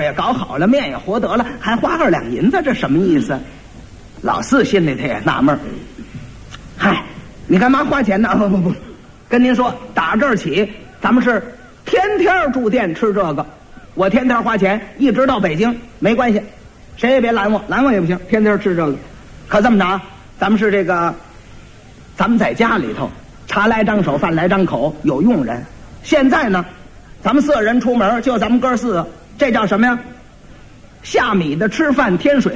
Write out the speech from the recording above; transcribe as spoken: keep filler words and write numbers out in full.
也搞好了，面也和得了，还花二两银子，这什么意思？老四心里头也纳闷，嗨，你干嘛花钱呢？不不不，跟您说，打这儿起，咱们是天天住店吃这个，我天天花钱，一直到北京没关系，谁也别拦我，拦我也不行，天天吃这个。可这么着，咱们是这个，咱们在家里头，茶来张手，饭来张口，有佣人。现在呢，咱们四人出门，就咱们哥四个，这叫什么呀？下米的吃饭，添水